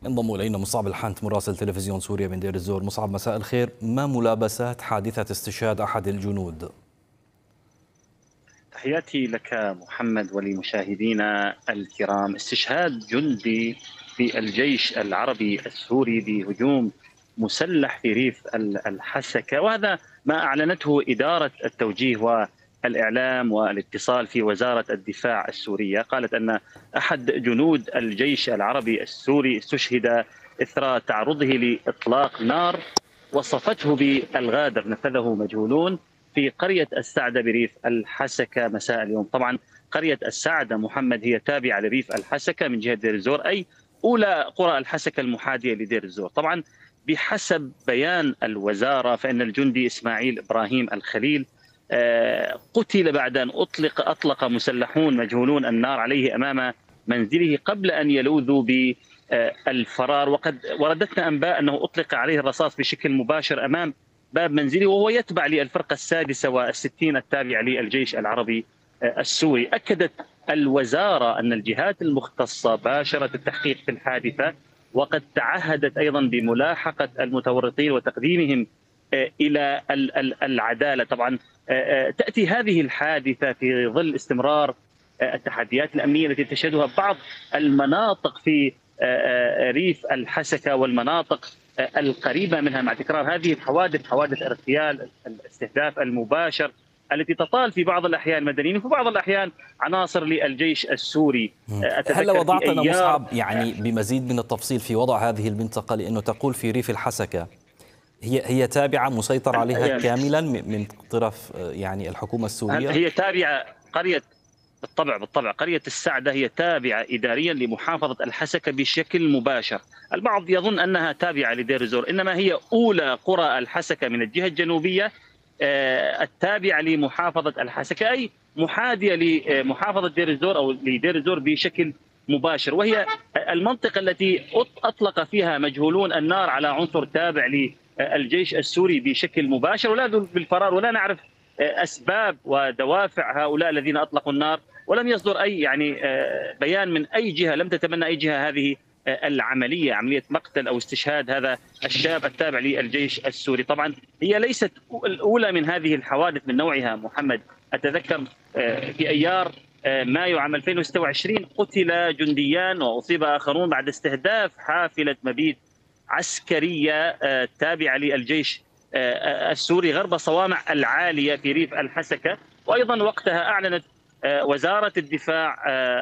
انضم الينا مصعب الحنت مراسل تلفزيون سوريا من دير الزور. مصعب، مساء الخير. ما ملابسات حادثة استشهاد أحد الجنود؟ تحياتي لك محمد ولمشاهدينا الكرام. استشهاد جندي في الجيش العربي السوري بهجوم مسلح في ريف الحسكة، وهذا ما أعلنته إدارة التوجيه والإعلام والاتصال في وزارة الدفاع السورية. قالت أن أحد جنود الجيش العربي السوري استشهد إثر تعرضه لإطلاق نار وصفته بالغادر نفذه مجهولون في قرية السعدة بريف الحسكة مساء اليوم. طبعا قرية السعدة محمد هي تابعة لريف الحسكة من جهة دير الزور، أي أولى قرى الحسكة المحاذية لدير الزور. طبعا بحسب بيان الوزارة فإن الجندي إسماعيل إبراهيم الخليل قتل بعد أن أطلق مسلحون مجهولون النار عليه أمام منزله قبل أن يلوذوا بالفرار. وقد وردتنا أنباء أنه أطلق عليه الرصاص بشكل مباشر أمام باب منزله، وهو يتبع للفرقة السادسة والستين التابعة للجيش العربي السوري. أكدت الوزارة أن الجهات المختصة باشرت التحقيق في الحادثة، وقد تعهدت أيضا بملاحقة المتورطين وتقديمهم إلى العدالة. طبعا تأتي هذه الحادثة في ظل استمرار التحديات الأمنية التي تشهدها بعض المناطق في ريف الحسكة والمناطق القريبة منها، مع تكرار هذه الحوادث، حوادث الاغتيال، الاستهداف المباشر التي تطال في بعض الأحيان المدنيين وفي بعض الأحيان عناصر للجيش السوري. هل وضعتنا مصعب يعني بمزيد من التفصيل في وضع هذه المنطقة، لأنه تقول في ريف الحسكة هي تابعة مسيطر عليها كاملا من طرف يعني الحكومة السورية؟ هي تابعة قرية بالطبع قرية السعدة هي تابعة إداريا لمحافظة الحسكة بشكل مباشر. البعض يظن أنها تابعة لدير الزور، إنما هي أولى قرى الحسكة من الجهة الجنوبية التابعة لمحافظة الحسكة، أي محاذية لمحافظة دير الزور أو لدير الزور بشكل مباشر، وهي المنطقة التي أطلق فيها مجهولون النار على عنصر تابع للجيش السوري بشكل مباشر، ولا بالفرار، ولا نعرف أسباب ودوافع هؤلاء الذين أطلقوا النار، ولم يصدر أي بيان من أي جهة، لم تتبنى أي جهة هذه العملية، عملية مقتل أو استشهاد هذا الشاب التابع للجيش السوري. طبعا هي ليست الأولى من هذه الحوادث من نوعها محمد. أتذكر في أيار مايو عام 2026 قتل جنديان وأصيب آخرون بعد استهداف حافلة مبيت عسكرية تابعة للجيش السوري غرب صوامع العالية في ريف الحسكة. وأيضا وقتها أعلنت وزارة الدفاع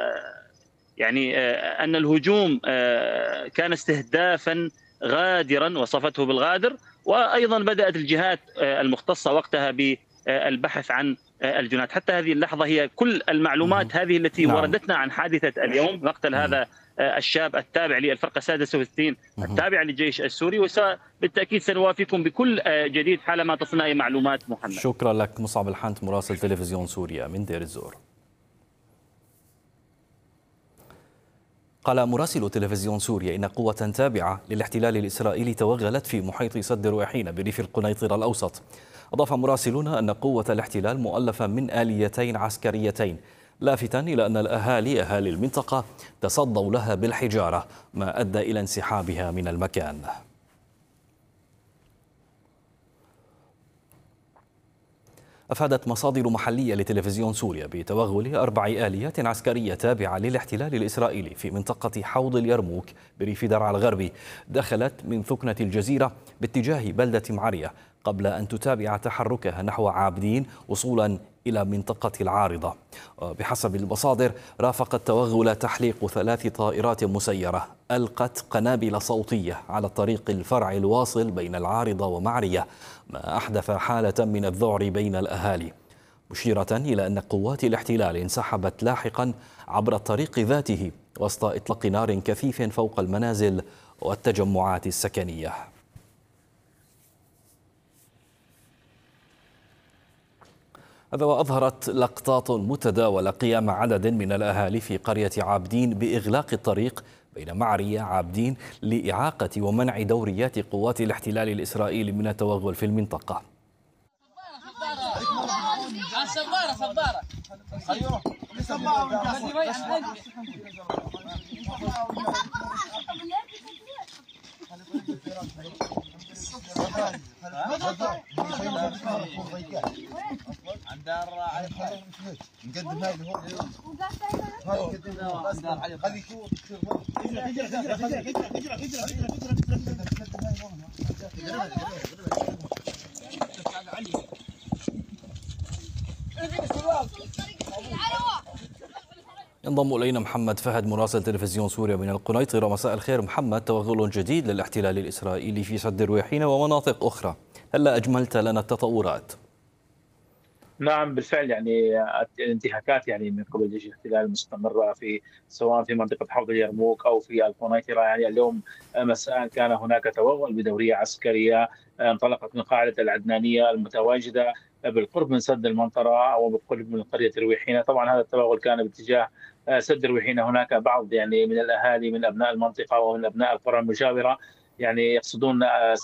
أن الهجوم كان استهدافا غادرا، وصفته بالغادر. وأيضا بدأت الجهات المختصة وقتها بالبحث عن الجنات. حتى هذه اللحظة هي كل المعلومات هذه التي وردتنا عن حادثة اليوم، مقتل هذا الشاب التابع للفرقة السادسة والستين التابعة للجيش السوري. وبالتأكيد سنوافيكم بكل جديد حالما تصلنا أي معلومات محمد. شكرا لك مصعب الحنت مراسل تلفزيون سوريا من دير الزور. قال مراسل تلفزيون سوريا إن قوة تابعة للاحتلال الإسرائيلي توغلت في محيط سد رويحين بريف القنيطرة الأوسط. أضاف مراسلون أن قوة الاحتلال مؤلفة من آليتين عسكريتين، لافتا إلى أن أهالي المنطقة تصدوا لها بالحجارة، ما أدى إلى انسحابها من المكان. أفادت مصادر محلية لتلفزيون سوريا بتوغل 4 آليات عسكرية تابعة للاحتلال الإسرائيلي في منطقة حوض اليرموك بريف درعا الغربي، دخلت من ثكنة الجزيرة باتجاه بلدة معرية قبل أن تتابع تحركها نحو عابدين وصولا إلى منطقة العارضة. بحسب المصادر رافق التوغل تحليق 3 طائرات مسيرة ألقت قنابل صوتية على الطريق الفرعي الواصل بين العارضة ومعرية، ما أحدث حالة من الذعر بين الأهالي، مشيرة إلى أن قوات الاحتلال انسحبت لاحقا عبر الطريق ذاته وسط إطلاق نار كثيف فوق المنازل والتجمعات السكنية. هذا وأظهرت لقطات متداولة قيام عدد من الأهالي في قرية عابدين بإغلاق الطريق بين معرية عابدين لإعاقة ومنع دوريات قوات الاحتلال الإسرائيلي من التوغل في المنطقة. نقدم هاي اللي هون هاي نقدمها بس خلي يشوف ينضم إلينا محمد فهد مراسل تلفزيون سوريا من القنيطرة. مساء الخير محمد. توغل جديد للاحتلال الإسرائيلي في سد الرويحين ومناطق أخرى، هلا أجملت لنا التطورات؟ نعم بالفعل، يعني الانتهاكات يعني من قبل جيش الاحتلال مستمرة في سواء في منطقة حوض اليرموك أو في القنيطرة. يعني اليوم مساء كان هناك توغل بدورية عسكرية انطلقت من قاعدة العدنانية المتواجدة بالقرب من سد المنطرة أو بالقرب من قرية الرويحينة. طبعا هذا التوغل كان باتجاه سد الرويحينة. هناك بعض يعني من الأهالي من أبناء المنطقة ومن أبناء القرى المجاورة يعني يقصدون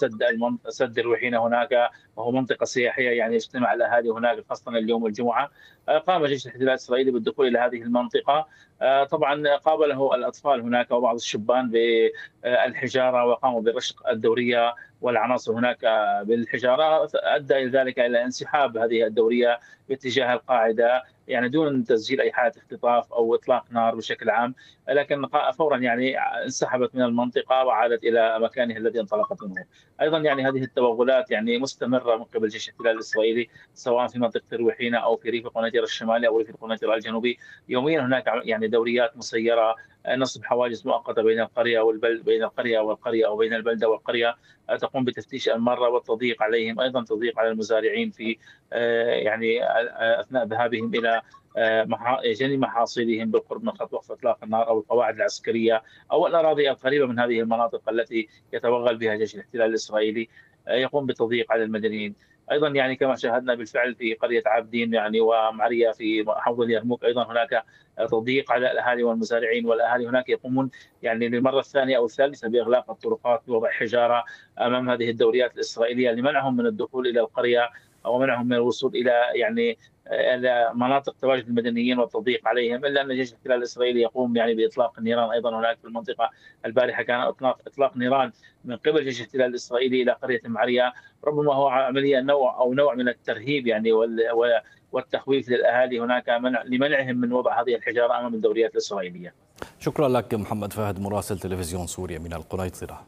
سد الرويحينة هناك، وهو منطقة سياحية يعني يجتمع الأهالي هناك خاصة اليوم الجمعة. قام جيش الاحتلال الإسرائيلي بالدخول إلى هذه المنطقة. طبعا قابله الأطفال هناك وبعض الشبان بالحجارة وقاموا برشق الدورية والعناصر هناك بالحجارة، أدى إلى ذلك إلى انسحاب هذه الدورية باتجاه القاعدة يعني دون تسجيل أي حالة اختطاف أو إطلاق نار بشكل عام، لكن فورا يعني انسحبت من المنطقة وعادت إلى مكانها الذي انطلقت منه. ايضا يعني هذه التوغلات يعني مستمره من قبل جيش الاحتلال الاسرائيلي سواء في منطقه الرويحينه او في ريف القنيطره الشمالي او ريف القنيطره الجنوبي. يوميا هناك يعني دوريات مسيره، نصب حواجز مؤقته بين القريه والبلد، بين القريه والقريه او بين البلده والقريه، تقوم بتفتيش المره والتضييق عليهم، ايضا تضييق على المزارعين في يعني اثناء ذهابهم الى جني محاصيلهم بالقرب من خط وقف اطلاق النار او القواعد العسكريه او الاراضي القريبه من هذه المناطق التي يتوغل بها جيش الاحتلال الاسرائيلي، يقوم بالتضييق على المدنيين. ايضا يعني كما شاهدنا بالفعل في قريه عابدين يعني ومعريه في حوض اليرموك ايضا هناك تضييق على الاهالي والمزارعين، والاهالي هناك يقومون يعني للمره الثانيه او الثالثه باغلاق الطرقات ووضع حجاره امام هذه الدوريات الاسرائيليه لمنعهم من الدخول الى القريه او منعهم من الوصول الى يعني الى مناطق تواجد المدنيين والتضييق عليهم. الا ان جيش الاحتلال الاسرائيلي يقوم يعني باطلاق النيران ايضا هناك في المنطقه. البارحه كان اطلاق نيران من قبل جيش الاحتلال الاسرائيلي الى قريه معريه، ربما هو عمليه نوع من الترهيب يعني والتخويف للاهالي هناك لمنعهم من وضع هذه الحجاره امام الدوريات الاسرائيليه. شكرا لك محمد فهد مراسل تلفزيون سوريا من القنيطرة.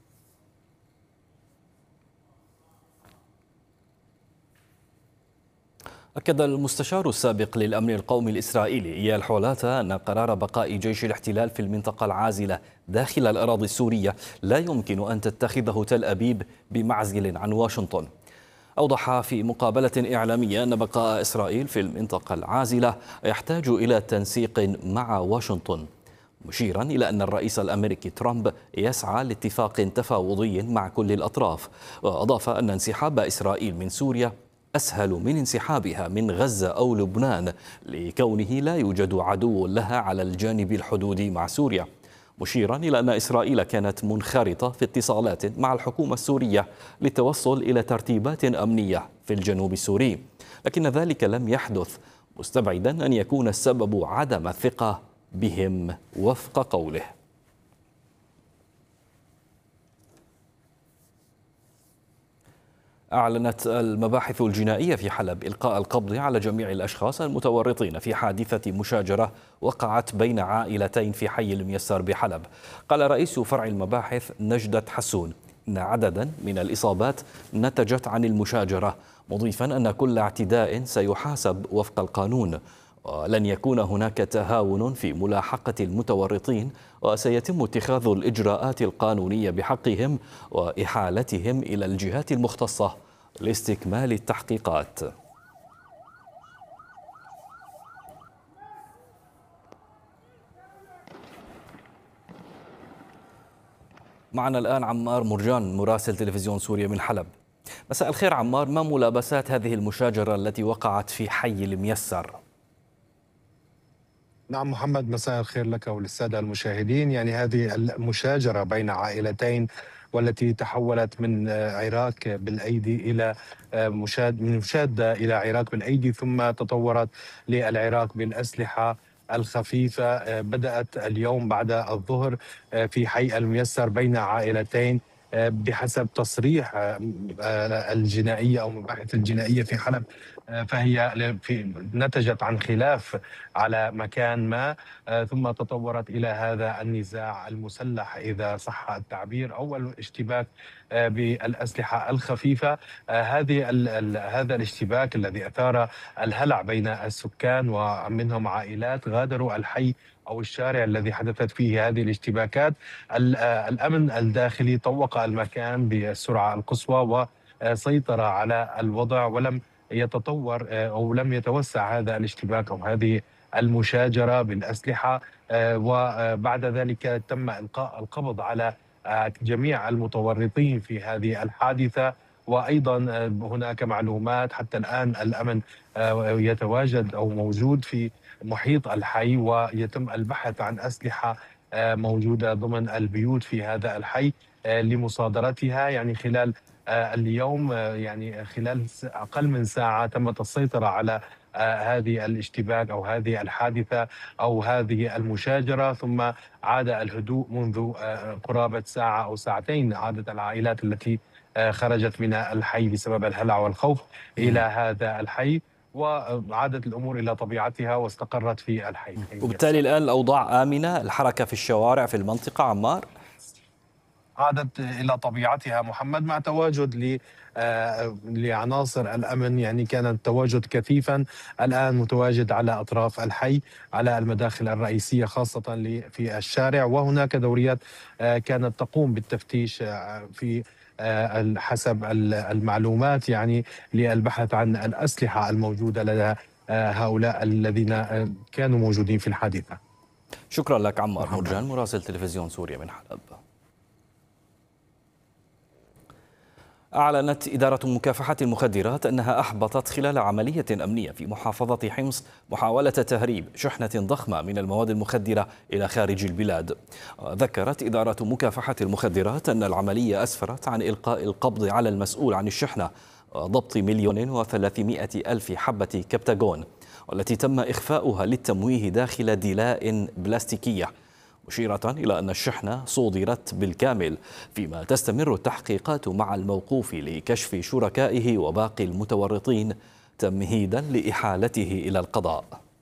أكد المستشار السابق للأمن القومي الإسرائيلي إيال حولاتا أن قرار بقاء جيش الاحتلال في المنطقة العازلة داخل الأراضي السورية لا يمكن أن تتخذه تل أبيب بمعزل عن واشنطن. أوضح في مقابلة إعلامية أن بقاء إسرائيل في المنطقة العازلة يحتاج إلى تنسيق مع واشنطن، مشيرا إلى أن الرئيس الأمريكي ترامب يسعى لاتفاق تفاوضي مع كل الأطراف. وأضاف أن انسحاب إسرائيل من سوريا أسهل من انسحابها من غزة أو لبنان لكونه لا يوجد عدو لها على الجانب الحدودي مع سوريا، مشيرا إلى أن إسرائيل كانت منخرطة في اتصالات مع الحكومة السورية للتوصل إلى ترتيبات أمنية في الجنوب السوري، لكن ذلك لم يحدث، مستبعدا أن يكون السبب عدم الثقة بهم وفق قوله. أعلنت المباحث الجنائية في حلب إلقاء القبض على جميع الأشخاص المتورطين في حادثة مشاجرة وقعت بين عائلتين في حي الميسر بحلب. قال رئيس فرع المباحث نجدة حسون إن عددا من الإصابات نتجت عن المشاجرة، مضيفا أن كل اعتداء سيحاسب وفق القانون، ولن يكون هناك تهاون في ملاحقة المتورطين، وسيتم اتخاذ الإجراءات القانونية بحقهم وإحالتهم إلى الجهات المختصة لاستكمال التحقيقات. معنا الآن عمار مرجان مراسل تلفزيون سوريا من حلب. مساء الخير عمار، ما ملابسات هذه المشاجرة التي وقعت في حي الميسر؟ نعم محمد، مساء الخير لك وللسادة المشاهدين. يعني هذه المشاجرة بين عائلتين والتي تحولت من عراك بالأيدي إلى مشادة إلى عراك بالأيدي، ثم تطورت للعراك بالأسلحة الخفيفة. بدأت اليوم بعد الظهر في حي الميسر بين عائلتين بحسب تصريح الجنائية أو مباحث الجنائية في حلب، فهي نتجت عن خلاف على مكان ما، ثم تطورت إلى هذا النزاع المسلح إذا صح التعبير، أو الاشتباك بالأسلحة الخفيفة. هذا الاشتباك الذي أثار الهلع بين السكان، ومنهم عائلات غادروا الحي أو الشارع الذي حدثت فيه هذه الاشتباكات. الأمن الداخلي طوق المكان بالسرعة القصوى وسيطر على الوضع، ولم يتطور أو لم يتوسع هذا الاشتباك أو هذه المشاجرة بالأسلحة. وبعد ذلك تم إلقاء القبض على جميع المتورطين في هذه الحادثة. وأيضا هناك معلومات حتى الآن الأمن يتواجد أو موجود في محيط الحي، ويتم البحث عن أسلحة موجودة ضمن البيوت في هذا الحي لمصادرتها. يعني خلال اليوم، يعني خلال أقل من ساعة تمت السيطرة على هذه الاشتباك أو هذه الحادثة أو هذه المشاجرة، ثم عاد الهدوء منذ قرابة ساعة أو ساعتين. عادت العائلات التي خرجت من الحي بسبب الهلع والخوف إلى هذا الحي، وعادت الأمور إلى طبيعتها واستقرت في الحي. وبالتالي الآن الأوضاع آمنة، الحركة في الشوارع في المنطقة عمار؟ عادت إلى طبيعتها محمد، مع تواجد لعناصر الأمن. يعني كان التواجد كثيفا، الآن متواجد على أطراف الحي، على المداخل الرئيسية خاصة في الشارع، وهناك دوريات كانت تقوم بالتفتيش في حسب المعلومات، يعني للبحث عن الأسلحة الموجودة لدى هؤلاء الذين كانوا موجودين في الحادثة. شكرا لك عمار مرجان، مراسل تلفزيون سوريا من حلب. أعلنت إدارة مكافحة المخدرات أنها أحبطت خلال عملية أمنية في محافظة حمص محاولة تهريب شحنة ضخمة من المواد المخدرة إلى خارج البلاد. ذكرت إدارة مكافحة المخدرات أن العملية أسفرت عن إلقاء القبض على المسؤول عن الشحنة وضبط 1,300,000 حبة كبتاغون، والتي تم إخفاؤها للتمويه داخل دلاء بلاستيكية، مشيرة إلى أن الشحنة صودرت بالكامل، فيما تستمر التحقيقات مع الموقوف لكشف شركائه وباقي المتورطين تمهيدا لإحالته إلى القضاء.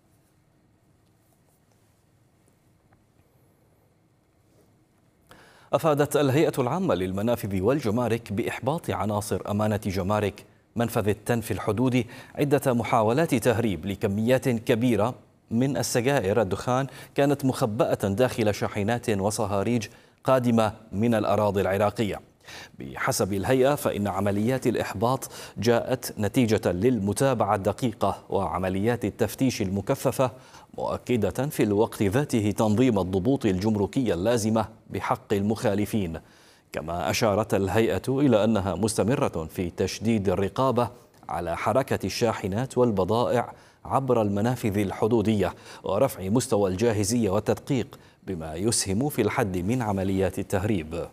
أفادت الهيئة العامة للمنافذ والجمارك بإحباط عناصر أمانة جمارك منفذ التنفي الحدودي عدة محاولات تهريب لكميات كبيرة من السجائر الدخان كانت مخبأة داخل شاحنات وصهاريج قادمة من الأراضي العراقية. بحسب الهيئة فإن عمليات الإحباط جاءت نتيجة للمتابعة الدقيقة وعمليات التفتيش المكثفة، مؤكدة في الوقت ذاته تنظيم الضبوط الجمركية اللازمة بحق المخالفين. كما أشارت الهيئة إلى أنها مستمرة في تشديد الرقابة على حركة الشاحنات والبضائع عبر المنافذ الحدودية ورفع مستوى الجاهزية والتدقيق، بما يسهم في الحد من عمليات التهريب.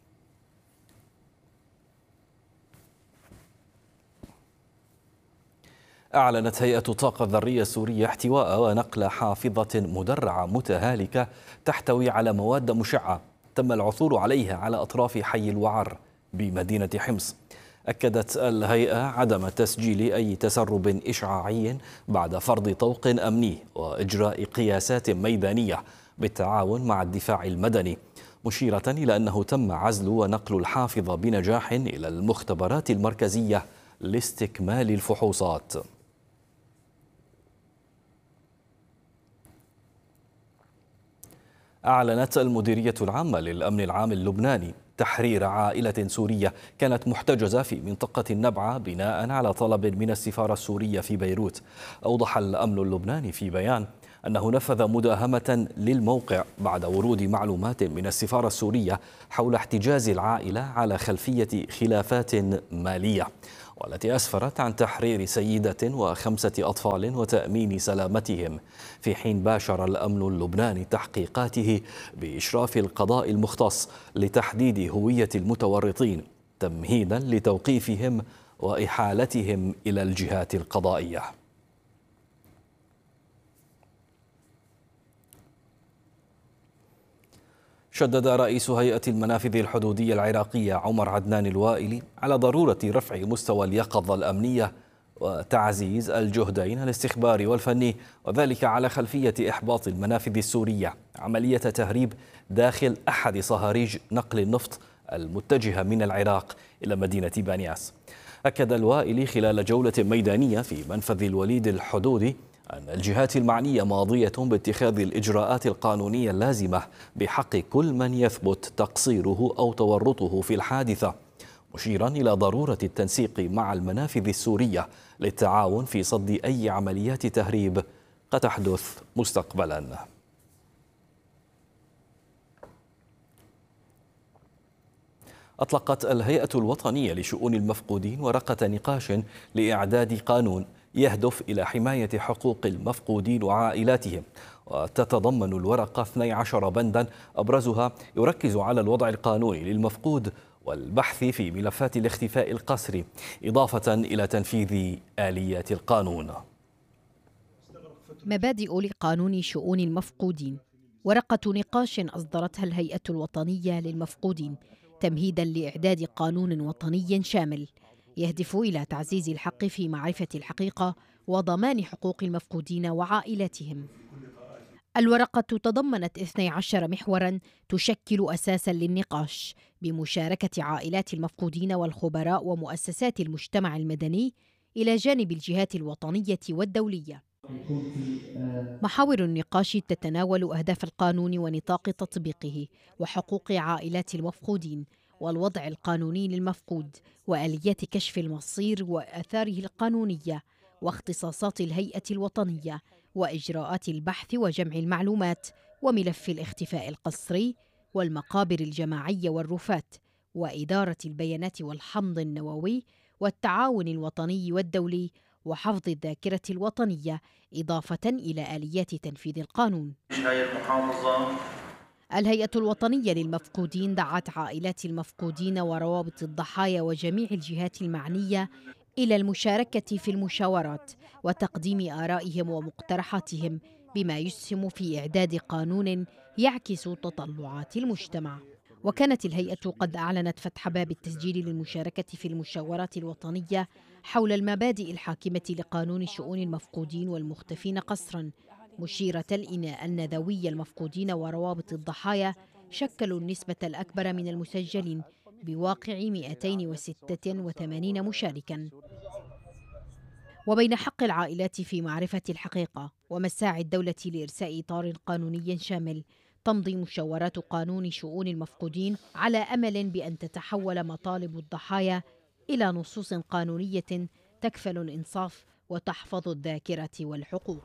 أعلنت هيئة الطاقة الذرية السورية احتواء ونقل حافظة مدرعة متهالكة تحتوي على مواد مشعة تم العثور عليها على أطراف حي الوعر بمدينة حمص. أكدت الهيئة عدم تسجيل أي تسرب إشعاعي بعد فرض طوق أمني وإجراء قياسات ميدانية بالتعاون مع الدفاع المدني، مشيرة إلى أنه تم عزل ونقل الحافظة بنجاح إلى المختبرات المركزية لاستكمال الفحوصات. أعلنت المديرية العامة للأمن العام اللبناني تحرير عائلة سورية كانت محتجزة في منطقة النبعة بناء على طلب من السفارة السورية في بيروت. أوضح الأمن اللبناني في بيان أنه نفذ مداهمة للموقع بعد ورود معلومات من السفارة السورية حول احتجاز العائلة على خلفية خلافات مالية، والتي أسفرت عن تحرير سيدة و5 أطفال وتأمين سلامتهم، في حين باشر الأمن اللبناني تحقيقاته بإشراف القضاء المختص لتحديد هوية المتورطين تمهيدا لتوقيفهم وإحالتهم إلى الجهات القضائية. شدد رئيس هيئة المنافذ الحدودية العراقية عمر عدنان الوائلي على ضرورة رفع مستوى اليقظة الأمنية وتعزيز الجهدين الاستخباري والفني، وذلك على خلفية إحباط المنافذ السورية عملية تهريب داخل أحد صهاريج نقل النفط المتجهة من العراق إلى مدينة بانياس. أكد الوائلي خلال جولة ميدانية في منفذ الوليد الحدودي أن الجهات المعنية ماضية باتخاذ الإجراءات القانونية اللازمة بحق كل من يثبت تقصيره أو تورطه في الحادثة، مشيرا إلى ضرورة التنسيق مع المنافذ السورية للتعاون في صد أي عمليات تهريب قد تحدث مستقبلا. أطلقت الهيئة الوطنية لشؤون المفقودين ورقة نقاش لإعداد قانون يهدف إلى حماية حقوق المفقودين وعائلاتهم، وتتضمن الورقة 12 بندا أبرزها يركز على الوضع القانوني للمفقود والبحث في ملفات الاختفاء القسري، إضافة إلى تنفيذ آليات القانون. مبادئ لقانون شؤون المفقودين، ورقة نقاش أصدرتها الهيئة الوطنية للمفقودين تمهيداً لإعداد قانون وطني شامل يهدف إلى تعزيز الحق في معرفة الحقيقة وضمان حقوق المفقودين وعائلاتهم. الورقة تضمنت 12 محوراً تشكل أساساً للنقاش بمشاركة عائلات المفقودين والخبراء ومؤسسات المجتمع المدني إلى جانب الجهات الوطنية والدولية. محاور النقاش تتناول أهداف القانون ونطاق تطبيقه وحقوق عائلات المفقودين والوضع القانوني للمفقود وآليات كشف المصير وآثاره القانونية واختصاصات الهيئة الوطنية وإجراءات البحث وجمع المعلومات وملف الاختفاء القسري والمقابر الجماعية والرفات وإدارة البيانات والحمض النووي والتعاون الوطني والدولي وحفظ الذاكرة الوطنية، إضافة إلى آليات تنفيذ القانون. الهيئة الوطنية للمفقودين دعت عائلات المفقودين وروابط الضحايا وجميع الجهات المعنية إلى المشاركة في المشاورات وتقديم آرائهم ومقترحاتهم بما يسهم في إعداد قانون يعكس تطلعات المجتمع. وكانت الهيئة قد أعلنت فتح باب التسجيل للمشاركة في المشاورات الوطنية حول المبادئ الحاكمة لقانون شؤون المفقودين والمختفين قسرا، مشيرة إلى أن ذوي المفقودين وروابط الضحايا شكلوا النسبة الأكبر من المسجلين بواقع 286 مشاركا. وبين حق العائلات في معرفة الحقيقة ومساعي الدولة لإرساء إطار قانوني شامل، تمضي مشاورات قانون شؤون المفقودين على أمل بأن تتحول مطالب الضحايا إلى نصوص قانونية تكفل الإنصاف وتحفظ الذاكرة والحقوق.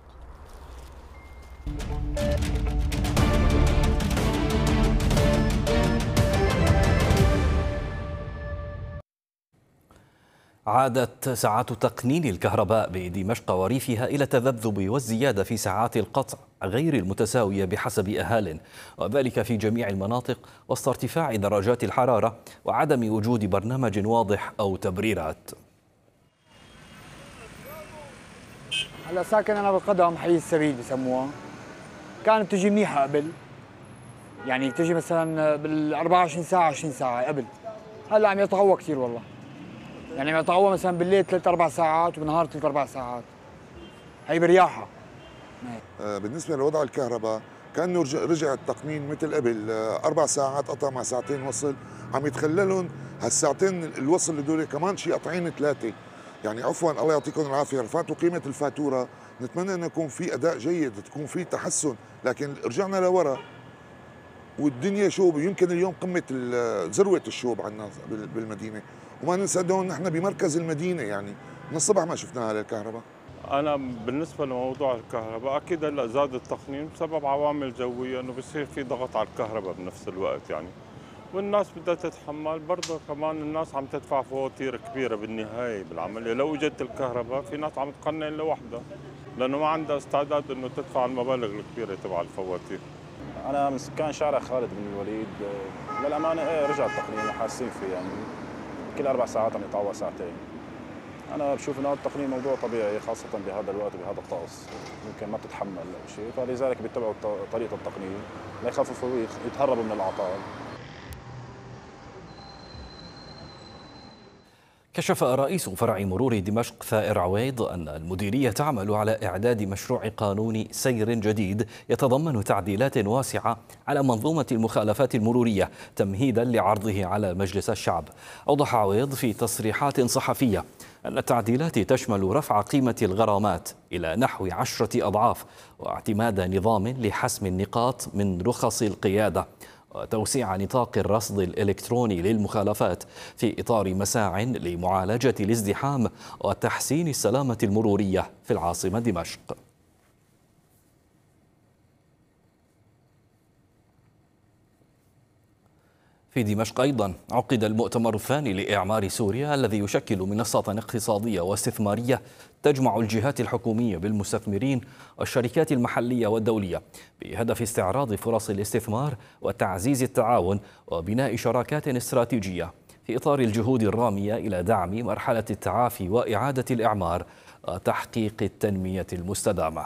عادت ساعات تقنين الكهرباء بدمشق وريفها إلى التذبذب والزيادة في ساعات القطع غير المتساوية بحسب أهال، وذلك في جميع المناطق وسط ارتفاع درجات الحرارة وعدم وجود برنامج واضح أو تبريرات. هلا ساكن أنا بالقدم، حي السبيل بسموها. كانت تجي منيحة قبل، يعني تجي مثلا بال 24 ساعة 20 ساعة قبل. هلا عم يتقوى كثير والله. يعني عم يتقوى مثلا بالليل 3-4 ساعات وبالنهار 3-4 ساعات. هي برياحة. بالنسبة لوضع الكهرباء كأنه رجع التقنين مثل قبل، 4 ساعات قطع مع ساعتين وصل، عم يتخللهم هالساعتين الوصل هدول كمان شي قطعين 3. يعني عفوا الله يعطيكم العافية، رفعتوا قيمة الفاتورة، نتمنى أن يكون في أداء جيد، تكون في تحسن، لكن رجعنا لورا والدنيا شوب. يمكن اليوم قمة ذروة الشوب عندنا بالمدينة، وما ننسى انه نحن بمركز المدينة، يعني من الصبح ما شفناها للكهرباء. أنا بالنسبة لموضوع الكهرباء أكيد هلا زاد التقنين بسبب عوامل جوية، إنه بصير في ضغط على الكهرباء بنفس الوقت يعني، والناس بدها تتحمل برضه. كمان الناس عم تدفع فواتير كبيرة بالنهاية بالعملية. لو اجت الكهرباء في ناس عم تقنن لوحدها لأنه ما عندها استعداد إنه تدفع المبالغ الكبيرة تبع الفواتير. أنا من سكان شارع خالد بن الوليد. للأمانة رجع التقنين وحاسين فيه، يعني كل 4 ساعات عم يطلعوا ساعتين. أنا بشوف إنه التقنين موضوع طبيعي خاصة بهذا الوقت وبهذا الطقس، ممكن ما تتحمل شيء، فلذلك بيتبعوا طريقة التقنين ليخففوا ويتهربوا من الأعطال. كشف رئيس فرع مرور دمشق ثائر عويض أن المديرية تعمل على إعداد مشروع قانون سير جديد يتضمن تعديلات واسعة على منظومة المخالفات المرورية تمهيدا لعرضه على مجلس الشعب. أوضح عويض في تصريحات صحفية أن التعديلات تشمل رفع قيمة الغرامات إلى نحو 10 أضعاف واعتماد نظام لحسم النقاط من رخص القيادة وتوسيع نطاق الرصد الإلكتروني للمخالفات في إطار مساع لمعالجة الازدحام وتحسين السلامة المرورية في العاصمة دمشق. في دمشق أيضا عقد المؤتمر الثاني لإعمار سوريا الذي يشكل منصة اقتصادية واستثمارية تجمع الجهات الحكومية بالمستثمرين والشركات المحلية والدولية بهدف استعراض فرص الاستثمار وتعزيز التعاون وبناء شراكات استراتيجية في إطار الجهود الرامية إلى دعم مرحلة التعافي وإعادة الإعمار وتحقيق التنمية المستدامة.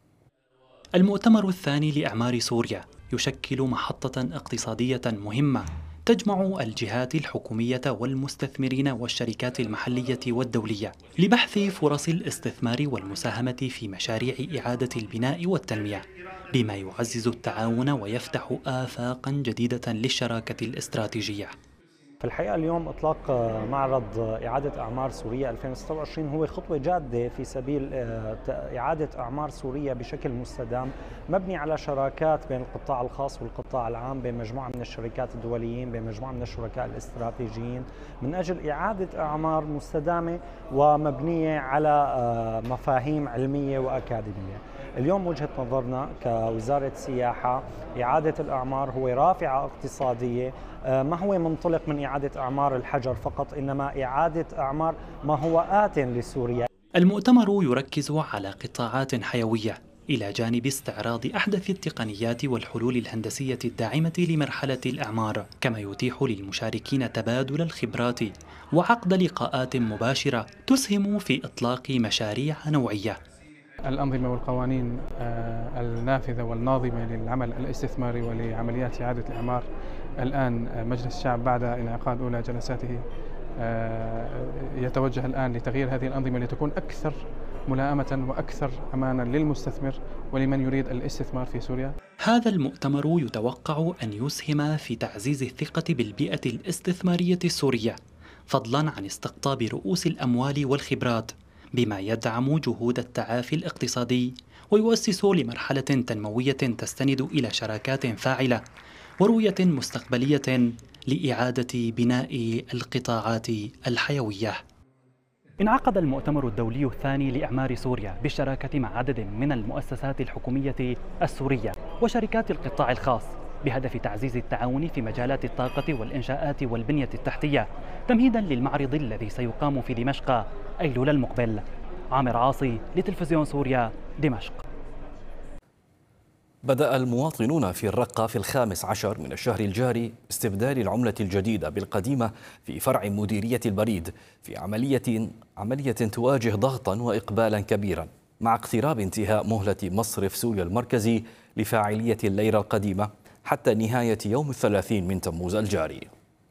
المؤتمر الثاني لإعمار سوريا يشكل محطة اقتصادية مهمة تجمع الجهات الحكومية والمستثمرين والشركات المحلية والدولية لبحث فرص الاستثمار والمساهمة في مشاريع إعادة البناء والتنمية بما يعزز التعاون ويفتح آفاقا جديدة للشراكة الاستراتيجية. في الحقيقة اليوم إطلاق معرض إعادة أعمار سوريا 2026 هو خطوة جادة في سبيل إعادة أعمار سوريا بشكل مستدام مبني على شراكات بين القطاع الخاص والقطاع العام، بين مجموعة من الشركات الدوليين، بين مجموعة من الشركاء الاستراتيجيين من أجل إعادة أعمار مستدامة ومبنية على مفاهيم علمية وأكاديمية. اليوم وجهة نظرنا كوزارة سياحة إعادة الأعمار هو رافعة اقتصادية، ما هو منطلق من إعادة أعمار الحجر فقط، إنما إعادة أعمار ما هو آت لسوريا. المؤتمر يركز على قطاعات حيوية إلى جانب استعراض أحدث التقنيات والحلول الهندسية الداعمة لمرحلة الإعمار، كما يتيح للمشاركين تبادل الخبرات وعقد لقاءات مباشرة تسهم في إطلاق مشاريع نوعية. الأنظمة والقوانين النافذة والناظمة للعمل الاستثماري ولعمليات إعادة الإعمار الآن مجلس الشعب بعد انعقاد أولى جلساته يتوجه الآن لتغيير هذه الأنظمة لتكون أكثر ملائمة وأكثر أمانا للمستثمر ولمن يريد الاستثمار في سوريا. هذا المؤتمر يتوقع أن يسهم في تعزيز الثقة بالبيئة الاستثمارية السورية، فضلا عن استقطاب رؤوس الأموال والخبرات، بما يدعم جهود التعافي الاقتصادي ويؤسس لمرحلة تنموية تستند إلى شراكات فاعلة ورؤية مستقبلية لإعادة بناء القطاعات الحيوية. انعقد المؤتمر الدولي الثاني لإعمار سوريا بالشراكة مع عدد من المؤسسات الحكومية السورية وشركات القطاع الخاص بهدف تعزيز التعاون في مجالات الطاقة والإنشاءات والبنية التحتية تمهيدا للمعرض الذي سيقام في دمشق أيلول المقبل. عامر عاصي لتلفزيون سوريا دمشق. بدأ المواطنون في الرقة في 15 من الشهر الجاري استبدال العملة الجديدة بالقديمة في فرع مديرية البريد في عملية تواجه ضغطا وإقبالا كبيرا مع اقتراب انتهاء مهلة مصرف سوريا المركزي لفاعلية الليرة القديمة حتى نهاية يوم 30 من تموز الجاري.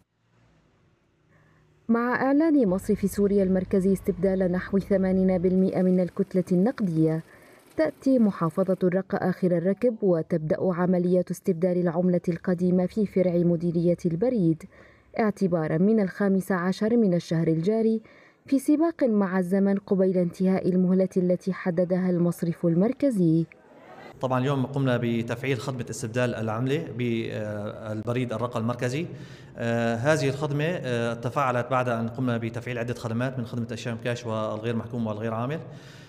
مع إعلان مصرف سوريا المركزي استبدال نحو 80% من الكتلة النقدية، تأتي محافظة الرقة آخر الركب وتبدأ عملية استبدال العملة القديمة في فرع مديرية البريد اعتبارا من 15 من الشهر الجاري في سباق مع الزمن قبيل انتهاء المهلة التي حددها المصرف المركزي. طبعا اليوم قمنا بتفعيل خدمة استبدال العملة بالبريد الرقة المركزي. هذه الخدمة تفاعلت بعد أن قمنا بتفعيل عدة خدمات من خدمة الشام كاش والغير محكوم والغير عامل،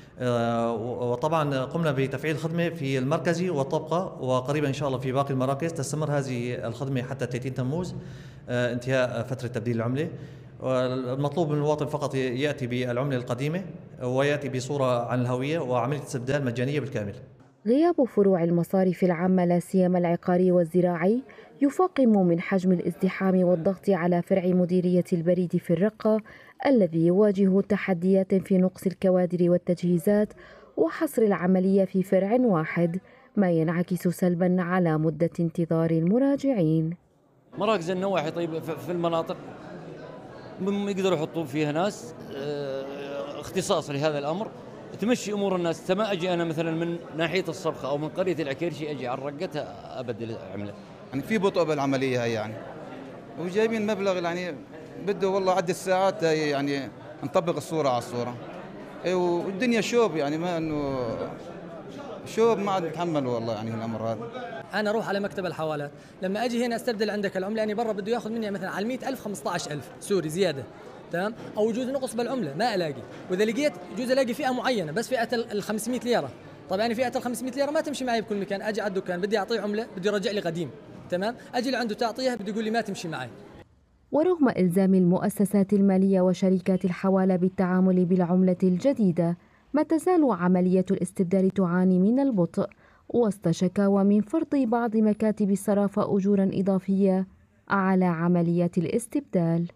وطبعا قمنا بتفعيل خدمة في المركزي والطبقة، وقريبا إن شاء الله في باقي المراكز تستمر هذه الخدمة حتى 30 تموز انتهاء فترة تبديل العملة. المطلوب من المواطن فقط يأتي بالعملة القديمة ويأتي بصورة عن الهوية وعملية استبدال مجانية بالكامل. غياب فروع المصارف العامة لا سيما العقاري والزراعي يفاقم من حجم الازدحام والضغط على فرع مديرية البريد في الرقة الذي يواجه تحديات في نقص الكوادر والتجهيزات وحصر العملية في فرع واحد، ما ينعكس سلبا على مدة انتظار المراجعين. مراكز النواحي طيب في المناطق يقدروا يحطون فيها ناس اختصاص لهذا الأمر تمشي امور الناس. ما اجي انا مثلا من ناحيه الصبخه او من قريه العكيرشي اجي على رقتها ابدل العمله. يعني في بطء بالعمليه هي يعني، وجايبين مبلغ يعني بده والله عدة ساعات يعني نطبق الصوره على الصوره. والدنيا شوب يعني، ما انه شوب ما عاد نتحمل والله يعني الامر هذا. انا اروح على مكتب الحوالات، لما اجي هنا استبدل عندك العمله، يعني برا بده ياخذ مني مثلا على 100,000 15,000 سوري زياده، تمام؟ او يجوز نقص بالعمله ما الاقي، واذا لقيت يجوز الاقي فئه معينه بس فئه ال 500 ليره. طبعا يعني فئه ال 500 ليره ما تمشي معي بكل مكان، اجي على الدكان بدي اعطيه عمله بده يرجع لي قديم، تمام؟ اجي لعنده تعطيها بده يقول لي ما تمشي معي. ورغم إلزام المؤسسات المالية وشركات الحوالة بالتعامل بالعملة الجديدة، ما تزال عملية الاستبدال تعاني من البطء وسط شكاوى من فرض بعض مكاتب الصرافة أجورا إضافية على عمليات الاستبدال.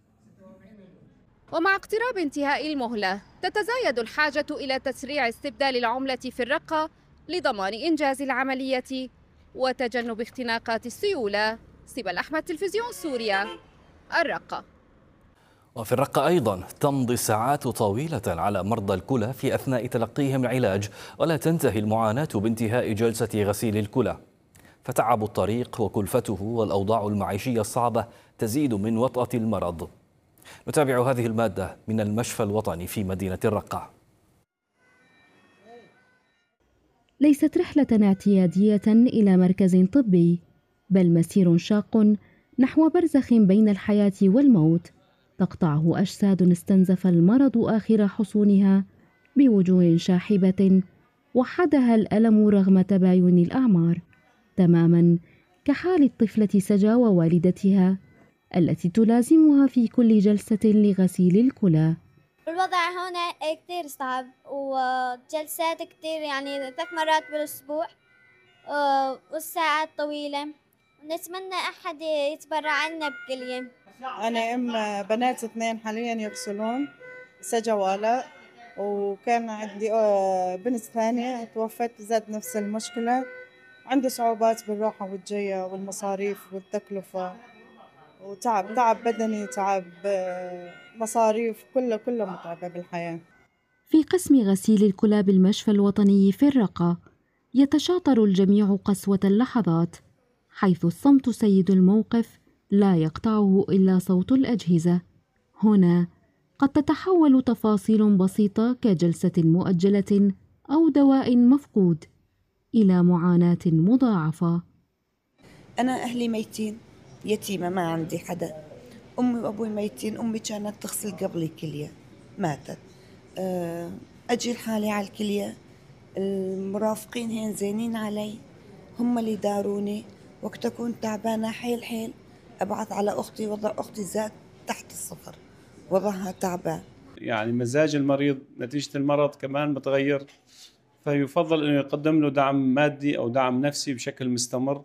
ومع اقتراب انتهاء المهلة تتزايد الحاجة إلى تسريع استبدال العملة في الرقة لضمان إنجاز العملية وتجنب اختناقات السيولة. سبل أحمد، تلفزيون سوريا، الرقة. وفي الرقة أيضا تمضي ساعات طويلة على مرضى الكلى في أثناء تلقيهم العلاج، ولا تنتهي المعاناة بانتهاء جلسة غسيل الكلى، فتعب الطريق وكلفته والأوضاع المعيشية الصعبة تزيد من وطأة المرض. نتابع هذه المادة من المشفى الوطني في مدينة الرقة. ليست رحلة اعتيادية إلى مركز طبي، بل مسير شاق نحو برزخ بين الحياة والموت تقطعه أجساد استنزف المرض آخر حصونها بوجوه شاحبة وحدها الألم رغم تباين الأعمار، تماما كحال الطفلة سجا ووالدتها التي تلازمها في كل جلسة لغسيل الكلى. الوضع هنا كتير صعب وجلسات كتير، يعني 3 مرات بالأسبوع والساعات طويلة. نتمنى أحد يتبرع لنا بكلية. أنا أم بنات 2 حاليا يغسلون، سجا وآلاء، وكان عندي بنت ثانية توفت ذات نفس المشكلة. عندي صعوبات بالراحة والجية والمصاريف والتكلفة وتعب بدني، تعب مصاريف، كله متعبة بالحياة. في قسم غسيل الكلى بالمشفى الوطني في الرقة يتشاطر الجميع قسوة اللحظات، حيث الصمت سيد الموقف لا يقطعه إلا صوت الأجهزة. هنا قد تتحول تفاصيل بسيطة كجلسة مؤجلة أو دواء مفقود إلى معاناة مضاعفة. أنا أهلي ميتين، يتيمة، ما عندي حدا. أمي وأبوي ميتين. أمي كانت تغسل قبلي كلية، ماتت. أجي لحالي على الكلية، المرافقين هين زينين علي، هم اللي داروني. وقت أكون تعبانة حيل أبعث على أختي، وضع أختي زاد تحت الصفر، وضعها تعبان. يعني مزاج المريض نتيجة المرض كمان متغير، فيفضل أنه يقدم له دعم مادي أو دعم نفسي بشكل مستمر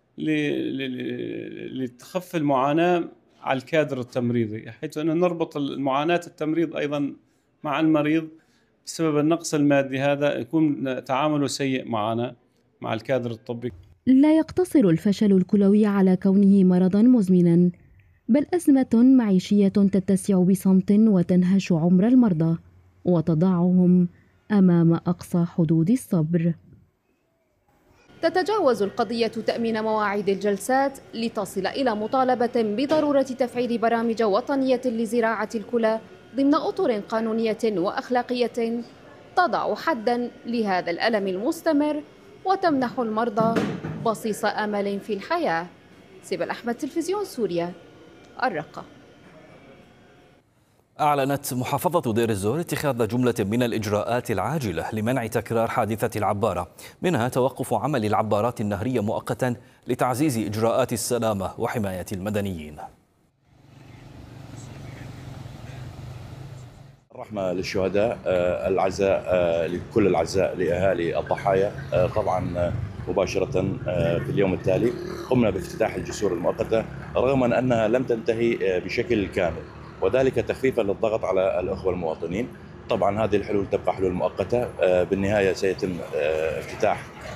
لتخف المعاناة على الكادر التمريضي، حيث أنه نربط المعاناة التمريض أيضا مع المريض بسبب النقص المادي، هذا يكون تعامله سيء معنا مع الكادر الطبي. لا يقتصر الفشل الكلوي على كونه مرضاً مزمناً، بل أزمة معيشية تتسع بصمت وتنهش عمر المرضى وتضعهم أمام أقصى حدود الصبر. تتجاوز القضية تأمين مواعيد الجلسات لتصل إلى مطالبة بضرورة تفعيل برامج وطنية لزراعة الكلى ضمن أطر قانونية وأخلاقية تضع حداً لهذا الألم المستمر وتمنح المرضى بصيص أمل في الحياة. سبل أحمد، تلفزيون سوريا، الرقة. أعلنت محافظة دير الزور اتخاذ جملة من الإجراءات العاجلة لمنع تكرار حادثة العبارة، منها توقف عمل العبارات النهرية مؤقتا لتعزيز إجراءات السلامة وحماية المدنيين. الرحمة للشهداء، العزاء لكل العزاء لأهالي الضحايا. طبعا مباشرة في اليوم التالي قمنا بافتتاح الجسور المؤقتة رغم من أنها لم تنتهي بشكل كامل، وذلك تخفيفا للضغط على الأخوة المواطنين. طبعا هذه الحلول تبقى حلول مؤقتة، بالنهاية سيتم افتتاح